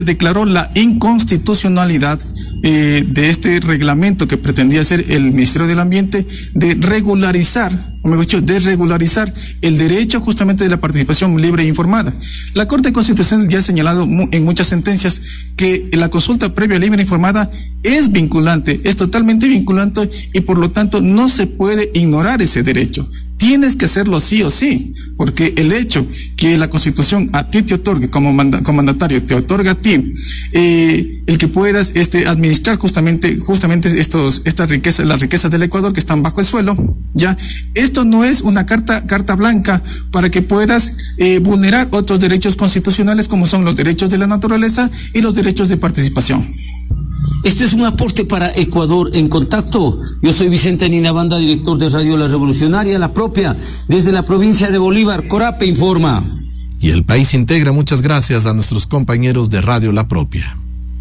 declaró la inconstitucionalidad de este reglamento que pretendía hacer el Ministerio del Ambiente de regularizar, o mejor dicho, desregularizar el derecho justamente de la participación libre e informada. La Corte Constitucional ya ha señalado en muchas sentencias que la consulta previa libre e informada es vinculante, es totalmente vinculante y por lo tanto no se puede ignorar ese derecho. Tienes que hacerlo sí o sí, porque el hecho que la Constitución a ti te otorgue como mandatario, te otorga a ti el que puedas administrar justamente estas riquezas, las riquezas del Ecuador que están bajo el suelo, ya. Esto no es una carta blanca para que puedas vulnerar otros derechos constitucionales como son los derechos de la naturaleza y los derechos de participación. Este es un aporte para Ecuador en Contacto. Yo soy Vicente Ninabanda, director de Radio La Revolucionaria, La Propia, desde la provincia de Bolívar. Corape informa. Y El País integra. Muchas gracias a nuestros compañeros de Radio La Propia.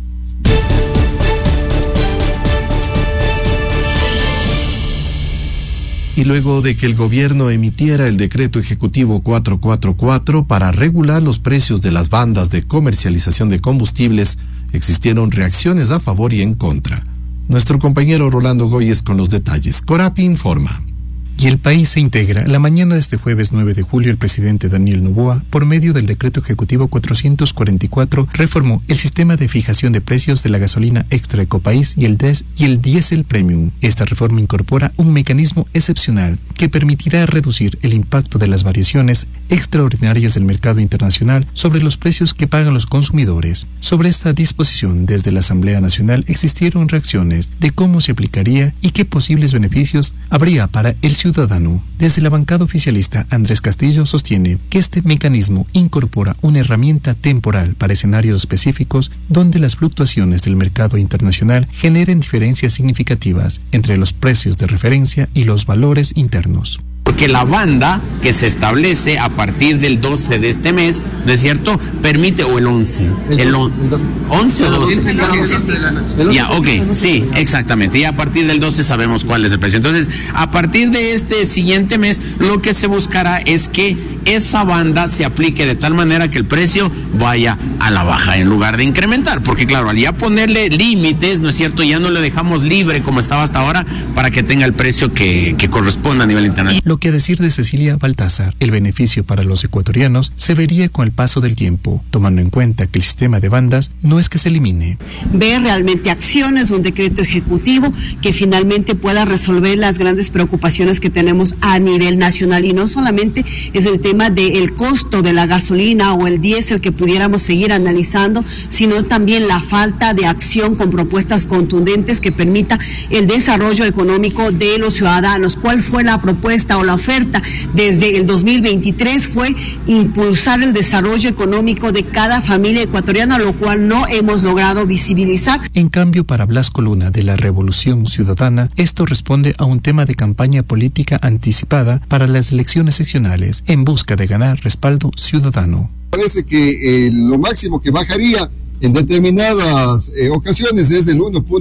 Y luego de que el gobierno emitiera el decreto ejecutivo 444 para regular los precios de las bandas de comercialización de combustibles, existieron reacciones a favor y en contra. Nuestro compañero Rolando Goyes con los detalles. Corapi informa. Y El País se integra. La mañana de este jueves 9 de julio, el presidente Daniel Noboa, por medio del decreto ejecutivo 444, reformó el sistema de fijación de precios de la gasolina extra Ecopaís y el diésel premium. Esta reforma incorpora un mecanismo excepcional que permitirá reducir el impacto de las variaciones extraordinarias del mercado internacional sobre los precios que pagan los consumidores. Sobre esta disposición, desde la Asamblea Nacional existieron reacciones de cómo se aplicaría y qué posibles beneficios habría para el ciudadano. Desde la bancada oficialista, Andrés Castillo sostiene que este mecanismo incorpora una herramienta temporal para escenarios específicos donde las fluctuaciones del mercado internacional generen diferencias significativas entre los precios de referencia y los valores internos. Porque la banda que se establece a partir del 12 de este mes, ¿no es cierto?, permite, o el 11, el 11 o 12. Ya, ok, sí, exactamente. Y a partir del 12 sabemos cuál es el precio. Entonces, a partir de este siguiente mes, lo que se buscará es que esa banda se aplique de tal manera que el precio vaya a la baja en lugar de incrementar. Porque claro, al ya ponerle límites, ¿no es cierto?, ya no lo dejamos libre como estaba hasta ahora para que tenga el precio que corresponda a nivel internacional. Lo que a decir de Cecilia Baltázar, el beneficio para los ecuatorianos se vería con el paso del tiempo, tomando en cuenta que el sistema de bandas no es que se elimine. Ver realmente acciones, un decreto ejecutivo que finalmente pueda resolver las grandes preocupaciones que tenemos a nivel nacional, y no solamente es el tema del costo de la gasolina o el diésel que pudiéramos seguir analizando, sino también la falta de acción con propuestas contundentes que permita el desarrollo económico de los ciudadanos. ¿Cuál fue la propuesta o la oferta desde el 2023? Fue impulsar el desarrollo económico de cada familia ecuatoriana, lo cual no hemos logrado visibilizar. En cambio, para Blas Coluna de la Revolución Ciudadana, esto responde a un tema de campaña política anticipada para las elecciones seccionales en busca de ganar respaldo ciudadano. Parece que lo máximo que bajaría en determinadas ocasiones es el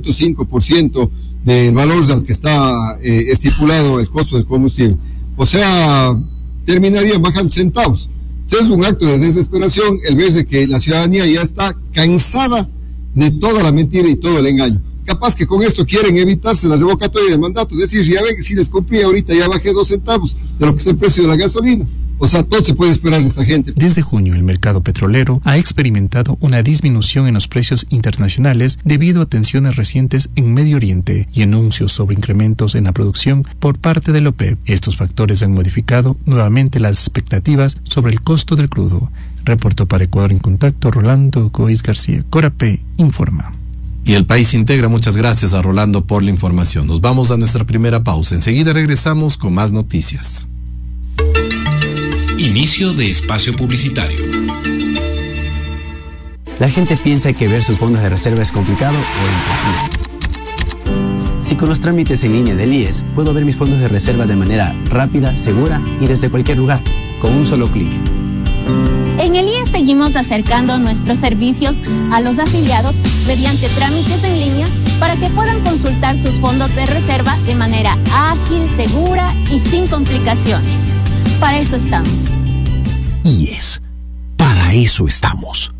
1.5% del valor al que está estipulado el costo del combustible. O sea, terminarían bajando centavos. Entonces es un acto de desesperación el verse que la ciudadanía ya está cansada de toda la mentira y todo el engaño. Capaz que con esto quieren evitarse la revocatoria del mandato, es decir, ya ven que si les cumplí ahorita ya bajé 2 centavos de lo que es el precio de la gasolina. O sea, todo se puede esperar de esta gente. Desde junio, el mercado petrolero ha experimentado una disminución en los precios internacionales debido a tensiones recientes en Medio Oriente y anuncios sobre incrementos en la producción por parte de la OPEP. Estos factores han modificado nuevamente las expectativas sobre el costo del crudo. Reportó para Ecuador en Contacto Rolando Goiz García. Corape informa. Y El País integra. Muchas gracias a Rolando por la información. Nos vamos a nuestra primera pausa. Enseguida regresamos con más noticias. Inicio de espacio publicitario. La gente piensa que ver sus fondos de reserva es complicado o imposible. Si con los trámites en línea del IES puedo ver mis fondos de reserva de manera rápida, segura y desde cualquier lugar, con un solo clic. En el IES seguimos acercando nuestros servicios a los afiliados mediante trámites en línea para que puedan consultar sus fondos de reserva de manera ágil, segura y sin complicaciones. Para eso estamos. IES. Para eso estamos.